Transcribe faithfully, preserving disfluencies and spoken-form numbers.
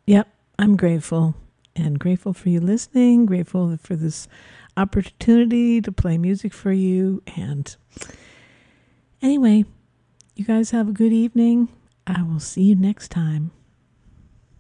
Yep, I'm grateful and grateful for you listening, grateful for this opportunity to play music for you. And anyway, you guys have a good evening. I will see you next time.